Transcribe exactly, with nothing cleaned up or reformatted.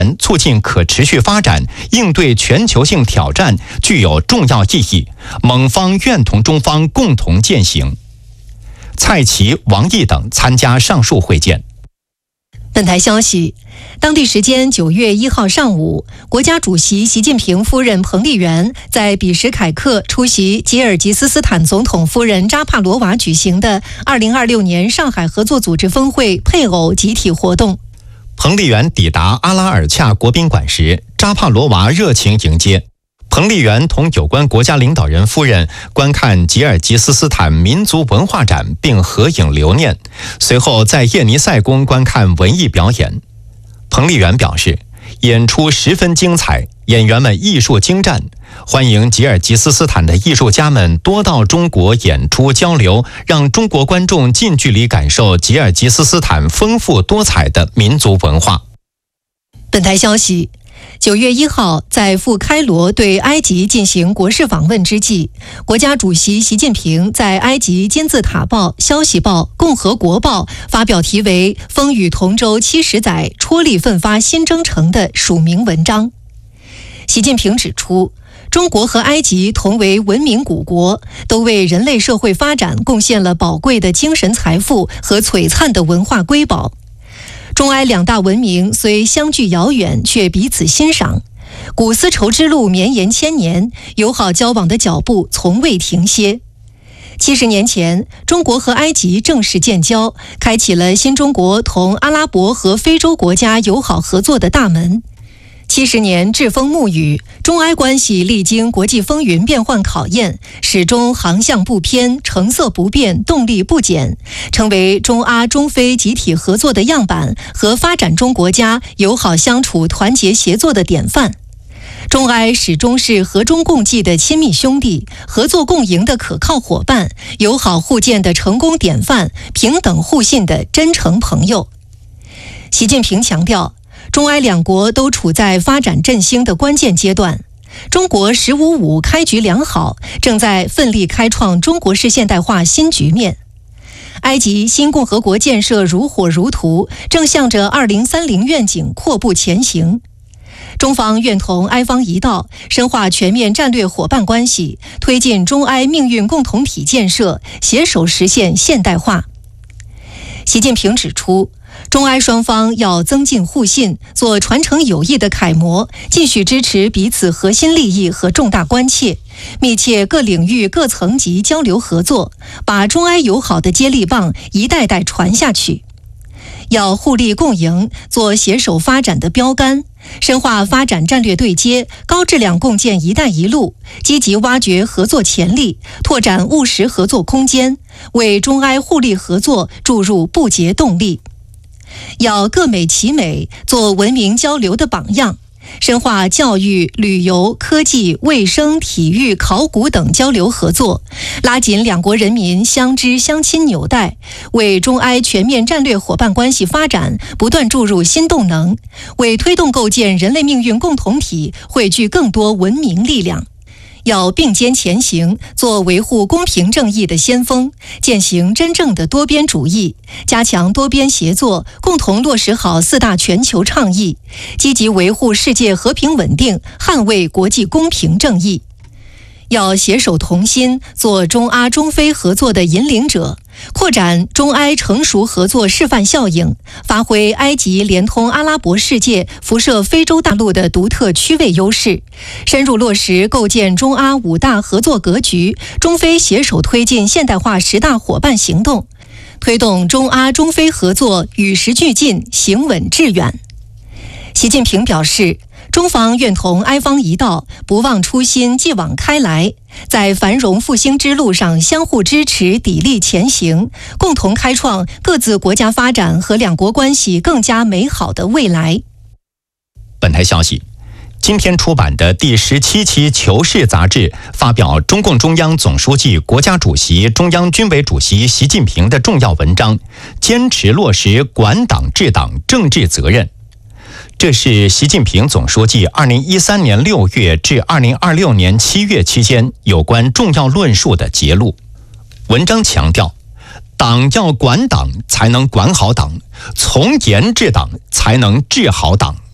促进可持续发展、应对全球性挑战具有重要意义，蒙方愿同中方共同践行。蔡奇、王毅等参加上述会见。 本台消息，当地时间九月一号上午，国家主席习近平夫人彭丽媛在比什凯克出席吉尔吉斯斯坦总统夫人扎帕罗娃举行的二零二六年上海合作组织峰会配偶集体活动。 彭丽媛抵达阿拉尔恰国宾馆时，扎帕罗娃热情迎接。彭丽媛同有关国家领导人夫人观看吉尔吉斯斯坦民族文化展并合影留念，随后在叶尼塞宫观看文艺表演。彭丽媛表示，演出十分精彩，演员们艺术精湛，欢迎吉尔吉斯斯坦的艺术家们多到中国演出交流，让中国观众近距离感受吉尔吉斯斯坦丰富多彩的民族文化。 本台消息，九月一号，在赴开罗对埃及进行国事访问之际，国家主席习近平在埃及金字塔报、消息报、共和国报发表题为《风雨同舟七十载，踔厉奋发新征程》的署名文章。习近平指出，中国和埃及同为文明古国，都为人类社会发展贡献了宝贵的精神财富和璀璨的文化瑰宝。中埃两大文明虽相距遥远，却彼此欣赏，古丝绸之路绵延千年，友好交往的脚步从未停歇。七十年前，中国和埃及正式建交，开启了新中国同阿拉伯和非洲国家友好合作的大门。七十年栉风沐雨，中埃关系历经国际风云变幻考验，始终航向不偏，成色不变，动力不减，成为中阿中非集体合作的样板和发展中国家友好相处、团结协作的典范。中埃始终是和衷共济的亲密兄弟，合作共赢的可靠伙伴，友好互鉴的成功典范，平等互信的真诚朋友。习近平强调，中埃两国都处在发展振兴的关键阶段，中国“十五五”开局良好，正在奋力开创中国式现代化新局面。埃及新共和国建设如火如荼，正向着二零三零愿景阔步前行。中方愿同埃方一道，深化全面战略伙伴关系，推进中埃命运共同体建设，携手实现现代化。习近平指出，中埃双方要增进互信，做传承友谊的楷模，继续支持彼此核心利益和重大关切，密切各领域各层级交流合作，把中埃友好的接力棒一代代传下去。要互利共赢，做携手发展的标杆，深化发展战略对接，高质量共建“一带一路”，积极挖掘合作潜力，拓展务实合作空间，为中埃互利合作注入不竭动力。要各美其美，做文明交流的榜样，深化教育、旅游、科技、卫生、体育、考古等交流合作，拉紧两国人民相知相亲纽带，为中埃全面战略伙伴关系发展不断注入新动能，为推动构建人类命运共同体汇聚更多文明力量。要并肩前行，做维护公平正义的先锋，践行真正的多边主义，加强多边协作，共同落实好四大全球倡议，积极维护世界和平稳定，捍卫国际公平正义。要携手同心，做中阿中非合作的引领者，扩展中埃成熟合作示范效应，发挥埃及联通阿拉伯世界、辐射非洲大陆的独特区位优势，深入落实构建中阿五大合作格局，中非携手推进现代化十大伙伴行动，推动中阿中非合作与时俱进，行稳致远。习近平表示，中方愿同埃方一道，不忘初心，继往开来，在繁荣复兴之路上相互支持，砥砺前行，共同开创各自国家发展和两国关系更加美好的未来。 本台消息，今天出版的第十七期《求是》杂志发表中共中央总书记、国家主席、中央军委主席习近平的重要文章，坚持落实管党治党政治责任。这是习近平总书记二零一三年六月至二零二六年七月期间有关重要论述的节录。文章强调，党要管党才能管好党，从严治党才能治好党。